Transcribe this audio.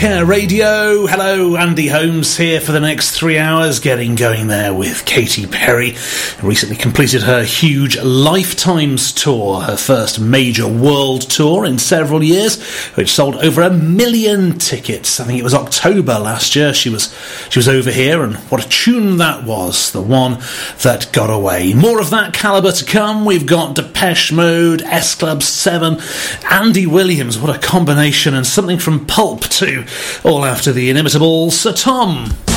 Care Radio. Hello, Andy Holmes here for the next 3 hours, getting going there with Katy Perry, who recently completed her huge Lifetimes tour, her first major world tour in several years, which sold over 1 million tickets. I think it was October last year she was over here, and what a tune that was, the one that got away. More of that calibre to come. We've got Depeche Mode, S Club 7, Andy Williams, what a combination, and something from Pulp too, all after the inimitable Sir Tom.